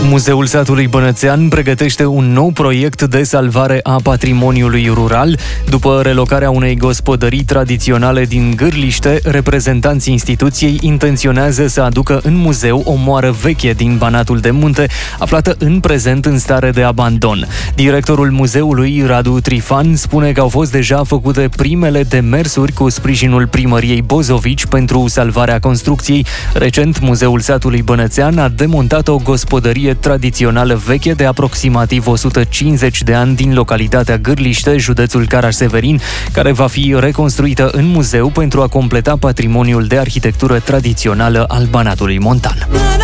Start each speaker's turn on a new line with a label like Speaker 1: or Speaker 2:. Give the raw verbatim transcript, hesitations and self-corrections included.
Speaker 1: Muzeul satului Bănățean pregătește un nou proiect de salvare a patrimoniului rural. După relocarea unei gospodării tradiționale din Gârliște, reprezentanții instituției intenționează să aducă în muzeu o moară veche din Banatul de Munte, aflată în prezent în stare de abandon. Directorul muzeului, Radu Trifan, spune că au fost deja făcute primele demersuri cu sprijinul primăriei Bozovici pentru salvarea construcției. Recent, Muzeul satului Bănățean a demontat o gospodărie tradițională veche de aproximativ o sută cincizeci de ani din localitatea Gârliște, județul Caraș-Severin, care va fi reconstruită în muzeu pentru a completa patrimoniul de arhitectură tradițională al Banatului Montan.